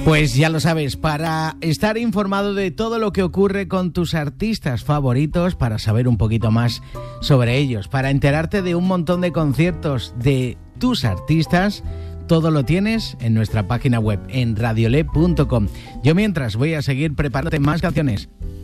Pues ya lo sabes, para estar informado de todo lo que ocurre con tus artistas favoritos, para saber un poquito más sobre ellos, para enterarte de un montón de conciertos de tus artistas, todo lo tienes en nuestra página web, en radiole.com. Yo mientras voy a seguir preparándote más canciones.